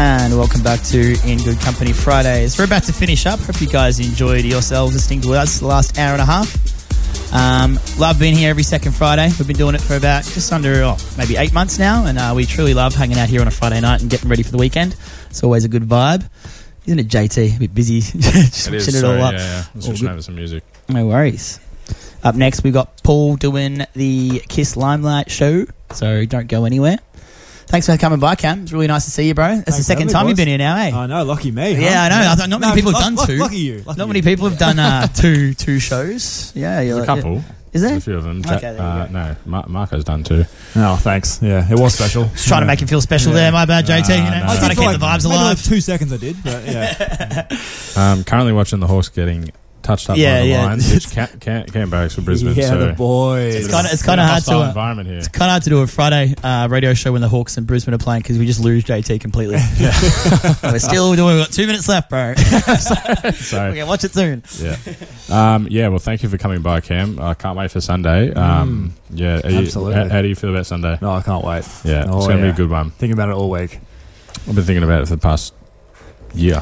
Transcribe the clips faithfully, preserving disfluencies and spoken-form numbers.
And welcome back to In Good Company Fridays. We're about to finish up. Hope you guys enjoyed yourselves listening to us the last hour and a half. Um, love being here every second Friday. We've been doing it for about just under oh, maybe eight months now, and uh, we truly love hanging out here on a Friday night and getting ready for the weekend. It's always a good vibe. Isn't it, J T? A bit busy switching it, it sorry, all up. Yeah, yeah. I'm switching over some music. No worries. Up next, we've got Paul doing the Kiss Limelight show, so don't go anywhere. Thanks for coming by, Cam. It's really nice to see you, bro. That's Thanks the second me, time boss. you've been here now, eh? I know, lucky me. Huh? Yeah, I know. I thought not many no, people have luck, done two. Lucky you. Lucky not many you. people have done uh, two two shows. Yeah, you're There's a couple. Yeah. Is there? There's a few of them. Okay, Ja- there you uh, go. no, Mar- Marco's done two. Oh, thanks. Yeah, it was special. Just trying to yeah. make him feel special Yeah. there. My bad, J T. Nah, you know, nah. just I trying to did keep like, the vibes maybe alive. like two seconds I did, but yeah. Um, currently watching the Hawks getting touched up Yeah, by the yeah. Lions, which Cam, Cam, Cam barracks for Brisbane. yeah, so the boys. It's kinda- it's bit kinda of hard to, hostile uh, environment here. It's kind of hard to do a Friday uh, radio show when the Hawks and Brisbane are playing because we just lose J T completely. We're still doing. We've got two minutes left, bro. so, So we can watch it soon. yeah, um, yeah. Well, thank you for coming by, Cam. I can't wait for Sunday. Um, yeah, are you- Absolutely. how, how do you feel about Sunday? No, I can't wait. Yeah, Oh, it's going to yeah. be a good one. Thinking about it all week. I've been thinking about it for the past year.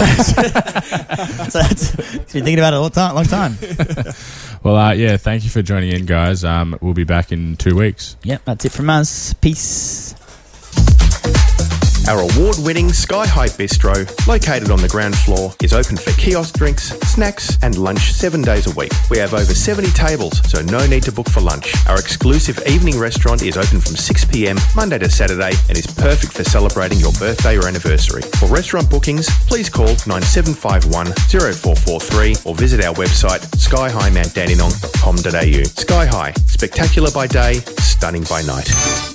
So that's, he's been thinking about it all time, long time. Well, uh, yeah, thank you for joining in, guys. Um, we'll be back in two weeks. Yep, that's it from us. Peace. Our award-winning Sky High Bistro, located on the ground floor, is open for kiosk drinks, snacks and lunch seven days a week. We have over seventy tables, so no need to book for lunch. Our exclusive evening restaurant is open from six p.m. Monday to Saturday and is perfect for celebrating your birthday or anniversary. For restaurant bookings, please call nine seven five one, zero four four three or visit our website sky high mount dandenong dot com dot a u. Sky High, spectacular by day, stunning by night.